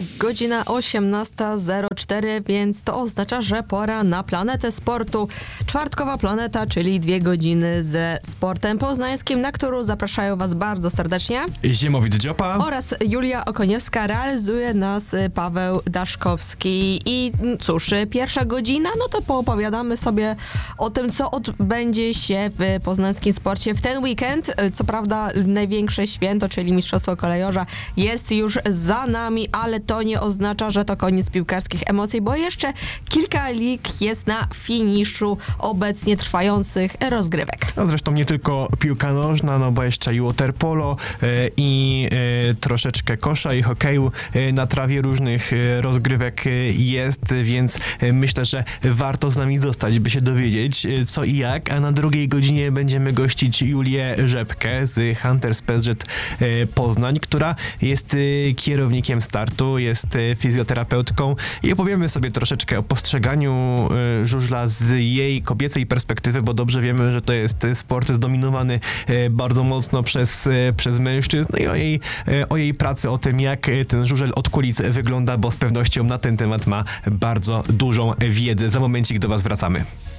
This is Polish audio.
godzina 18:04, więc to oznacza, że pora na Planetę Sportu. Czwartkowa planeta, czyli 2 godziny ze sportem poznańskim, na którą zapraszają Was bardzo serdecznie Ziemowit Dziopa oraz Julia Okoniewska. Realizuje nas Paweł Daszkowski. I cóż, pierwsza godzina, no to poopowiadamy sobie o tym, co odbędzie się w poznańskim sporcie w ten weekend. Co prawda największe święto, czyli Mistrzostwo Kolejorza, jest już za nami, ale to nie oznacza, że to koniec piłkarskich emocji, bo jeszcze kilka lig jest na finiszu obecnie trwających rozgrywek. No zresztą nie tylko piłka nożna, no bo jeszcze i waterpolo i troszeczkę kosza i hokeju na trawie różnych rozgrywek jest, więc myślę, że warto z nami zostać, by się dowiedzieć co i jak, a na drugiej godzinie będziemy gościć Julię Rzepkę z Hunters PSZ Poznań, która jest kierownikiem startu, jest fizjoterapeutką i opowiemy sobie troszeczkę o postrzeganiu żużla z jej kobiecej perspektywy, bo dobrze wiemy, że to jest sport zdominowany bardzo mocno przez mężczyzn, no i o jej pracy, o tym, jak ten żużel od kulis wygląda, bo z pewnością na ten temat ma bardzo dużą wiedzę. Za momencik do Was wracamy.